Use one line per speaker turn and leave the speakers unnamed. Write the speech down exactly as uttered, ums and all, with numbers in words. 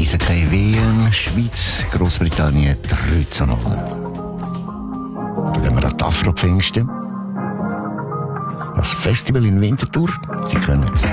Eishockey W M, Schweiz, Großbritannien drei zu null. Dann gehen wir an die Afro-Pfingsten. Das Festival in Winterthur, Sie können es